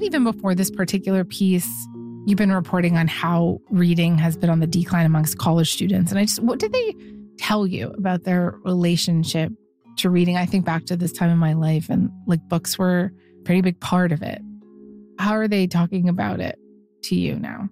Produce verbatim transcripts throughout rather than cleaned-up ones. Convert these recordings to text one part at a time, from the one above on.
even before this particular piece, you've been reporting on how reading has been on the decline amongst college students. And I just, what did they tell you about their relationship to reading? I think back to this time in my life and like books were a pretty big part of it. How are they talking about it to you now?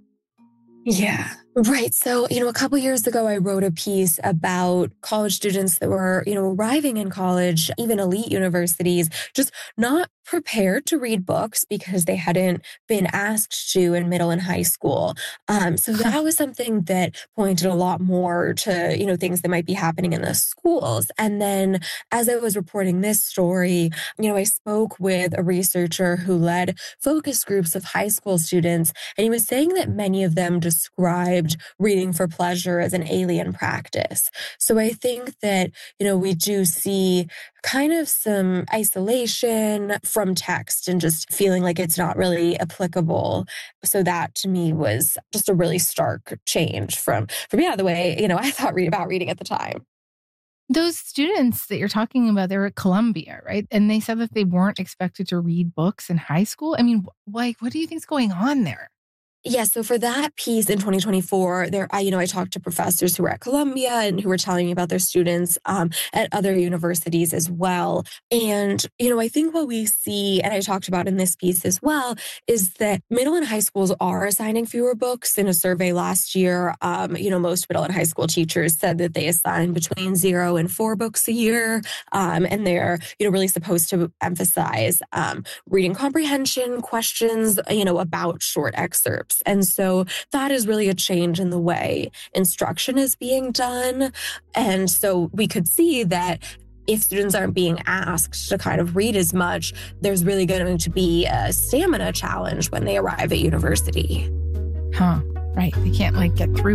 Yeah, right. So, you know, a couple years ago, I wrote a piece about college students that were, you know, arriving in college, even elite universities, just not prepared to read books because they hadn't been asked to in middle and high school. Um, so that was something that pointed a lot more to, you know, things that might be happening in the schools. And then as I was reporting this story, you know, I spoke with a researcher who led focus groups of high school students, and he was saying that many of them described reading for pleasure as an alien practice. So I think that, you know, we do see kind of some isolation from text and just feeling like it's not really applicable. So that to me was just a really stark change from, from yeah, the way, you know, I thought read about reading at the time. Those students that you're talking about, they're at Columbia, right? And they said that they weren't expected to read books in high school. I mean, like, what do you think's going on there? Yeah, so for that piece in twenty twenty-four, there, I, you know, I talked to professors who were at Columbia and who were telling me about their students um, at other universities as well. And, you know, I think what we see, and I talked about in this piece as well, is that middle and high schools are assigning fewer books. In a survey last year, um, you know, most middle and high school teachers said that they assign between zero and four books a year. Um, and they're, you know, really supposed to emphasize um, reading comprehension questions, you know, about short excerpts. And so that is really a change in the way instruction is being done. And so we could see that if students aren't being asked to kind of read as much, there's really going to be a stamina challenge when they arrive at university. Huh, right. They can't like get through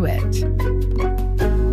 it.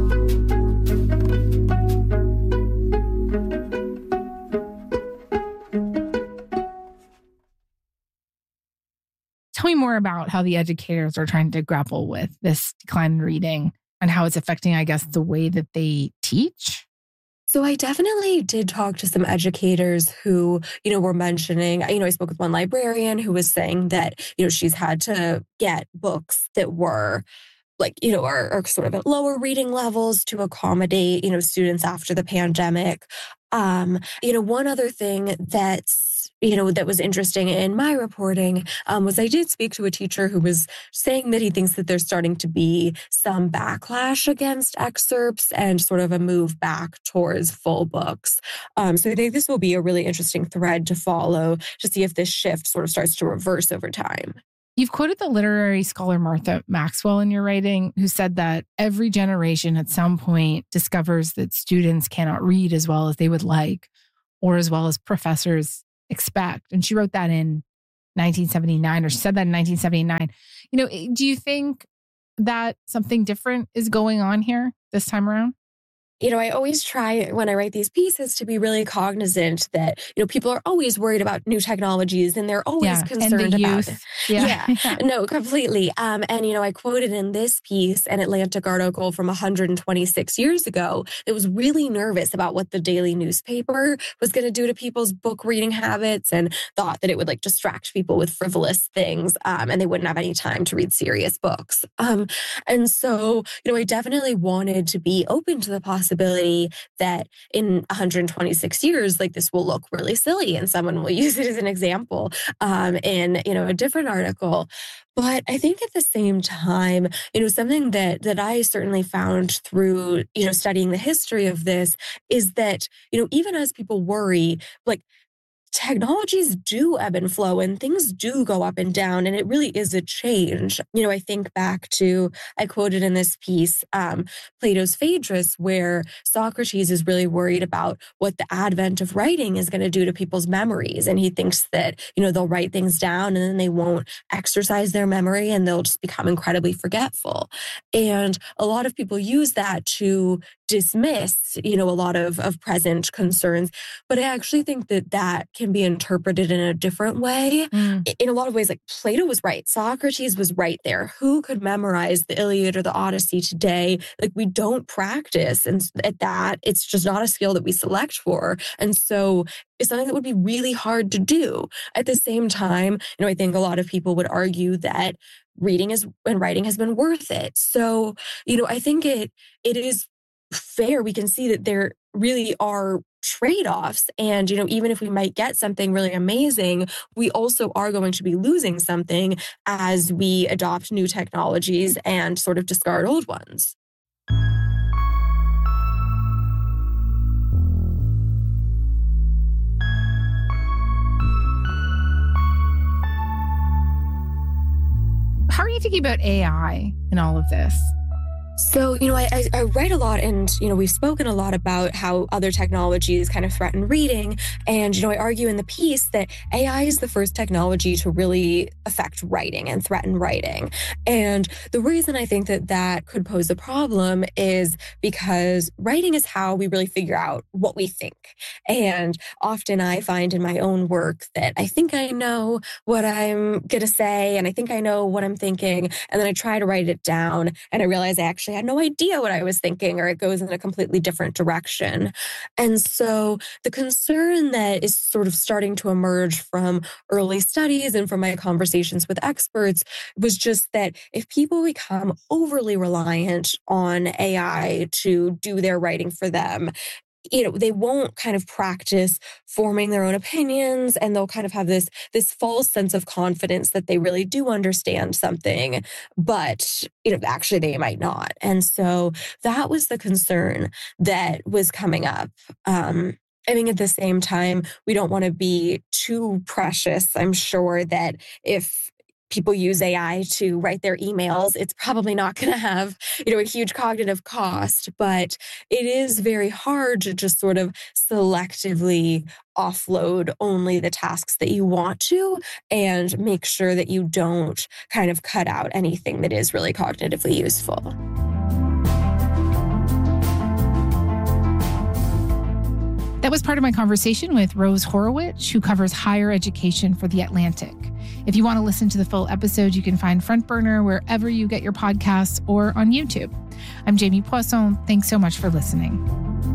Tell me more about how the educators are trying to grapple with this decline in reading and how it's affecting, I guess, the way that they teach. So I definitely did talk to some educators who, you know, were mentioning, you know, I spoke with one librarian who was saying that, you know, she's had to get books that were like, you know, are, are sort of at lower reading levels to accommodate, you know, students after the pandemic. Um, you know, one other thing that's, you know, that was interesting in my reporting um, was I did speak to a teacher who was saying that he thinks that there's starting to be some backlash against excerpts and sort of a move back towards full books. Um, so I think this will be a really interesting thread to follow to see if this shift sort of starts to reverse over time. You've quoted the literary scholar Martha Maxwell in your writing, who said that every generation at some point discovers that students cannot read as well as they would like, or as well as professors expect. And she wrote that in nineteen seventy-nine, or she said that in nineteen seventy-nine. You know, do you think that something different is going on here this time around? You know, I always try when I write these pieces to be really cognizant that, you know, people are always worried about new technologies and they're always yeah, concerned and the about youth. it. Yeah. Yeah, no, completely. Um, and, you know, I quoted in this piece an Atlantic article from one hundred twenty-six years ago that was really nervous about what the daily newspaper was going to do to people's book reading habits and thought that it would like distract people with frivolous things um, and they wouldn't have any time to read serious books. Um, and so, you know, I definitely wanted to be open to the possibility that in one hundred twenty-six years, like this will look really silly and someone will use it as an example um, in, you know, a different article. But I think at the same time, you know, something that that I certainly found through, you know, studying the history of this is that, you know, even as people worry, like, technologies do ebb and flow and things do go up and down, and it really is a change. You know, I think back to, I quoted in this piece, um, Plato's Phaedrus, where Socrates is really worried about what the advent of writing is going to do to people's memories. And he thinks that, you know, they'll write things down and then they won't exercise their memory and they'll just become incredibly forgetful. And a lot of people use that to dismiss, you know, a lot of, of present concerns. But I actually think that that can can be interpreted in a different way. Mm. In a lot of ways, like Plato was right. Socrates was right there. Who could memorize the Iliad or the Odyssey today? Like we don't practice and at that. It's just not a skill that we select for. And so it's something that would be really hard to do. At the same time, you know, I think a lot of people would argue that reading is and writing has been worth it. So, you know, I think it it is fair. We can see that there really are trade-offs. And, you know, even if we might get something really amazing, we also are going to be losing something as we adopt new technologies and sort of discard old ones. How are you thinking about A I in all of this? So, you know, I, I, I write a lot and, you know, we've spoken a lot about how other technologies kind of threaten reading. And, you know, I argue in the piece that A I is the first technology to really affect writing and threaten writing. And the reason I think that that could pose a problem is because writing is how we really figure out what we think. And often I find in my own work that I think I know what I'm going to say and I think I know what I'm thinking. And then I try to write it down and I realize I actually I had no idea what I was thinking, or it goes in a completely different direction. And so the concern that is sort of starting to emerge from early studies and from my conversations with experts was just that if people become overly reliant on A I to do their writing for them, you know, they won't kind of practice forming their own opinions, and they'll kind of have this, this false sense of confidence that they really do understand something, but, you know, actually they might not. And so that was the concern that was coming up. Um, I think at the same time, we don't want to be too precious. I'm sure that if people use A I to write their emails, it's probably not going to have, you know, a huge cognitive cost, but it is very hard to just sort of selectively offload only the tasks that you want to and make sure that you don't kind of cut out anything that is really cognitively useful. That was part of my conversation with Rose Horowitz, who covers higher education for The Atlantic. If you want to listen to the full episode, you can find Front Burner wherever you get your podcasts or on YouTube. I'm Jamie Poisson. Thanks so much for listening.